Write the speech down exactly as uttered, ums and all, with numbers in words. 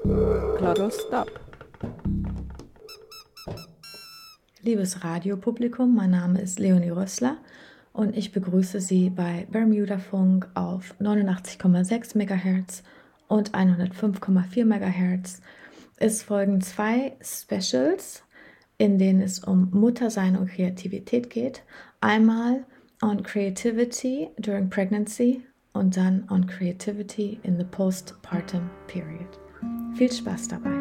Glottal Stop. Liebes Radiopublikum, mein Name ist Leonie Rössler und ich begrüße Sie bei Bermuda Funk auf neunundachtzig Komma sechs Megahertz und hundertfünf Komma vier Megahertz. Es folgen zwei Specials, in denen es um Muttersein und Kreativität geht. Einmal on Creativity during Pregnancy und dann on Creativity in the Postpartum Period. Viel Spaß dabei!